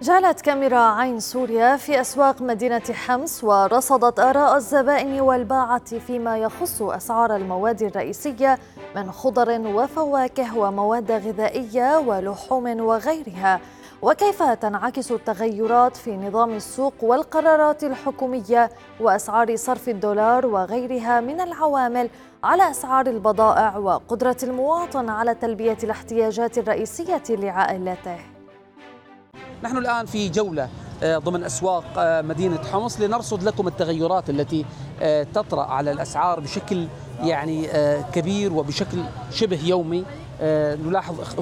جعلت كاميرا عين سوريا في أسواق مدينة حمص ورصدت آراء الزبائن والباعة فيما يخص أسعار المواد الرئيسية من خضر وفواكه ومواد غذائية ولحوم وغيرها، وكيف تنعكس التغيرات في نظام السوق والقرارات الحكومية وأسعار صرف الدولار وغيرها من العوامل على أسعار البضائع وقدرة المواطن على تلبية الاحتياجات الرئيسية لعائلته. نحن الآن في جولة ضمن أسواق مدينة حمص لنرصد لكم التغيرات التي تطرأ على الأسعار بشكل كبير وبشكل شبه يومي. نلاحظ